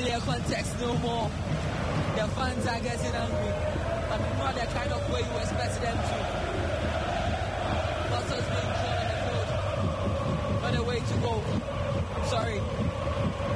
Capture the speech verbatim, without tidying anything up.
familiar context no more. The fans are getting angry. But not the kind of way you expect them to.